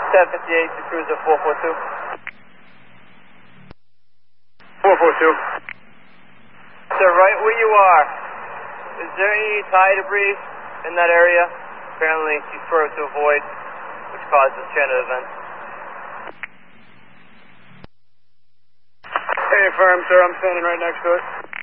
758 to cruiser 442. 442. Sir, right where you are, is there any tire debris in that area? Apparently she swerved to avoid, which caused this channel event. Hey, firm, sir, I'm standing right next to it.